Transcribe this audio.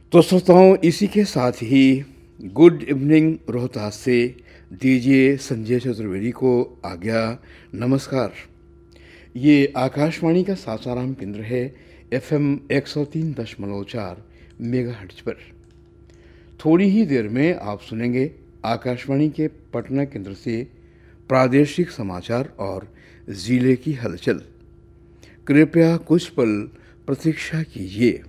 तो श्रोताओं, इसी के साथ ही गुड इवनिंग रोहतास से दीजिए संजय चतुर्वेदी को आज्ञा। नमस्कार। ये आकाशवाणी का सासाराम केंद्र है, FM 103.4 मेगाहर्ट्ज पर। थोड़ी ही देर में आप सुनेंगे आकाशवाणी के पटना केंद्र से प्रादेशिक समाचार और जिले की हलचल। कृपया कुछ पल प्रतीक्षा कीजिए।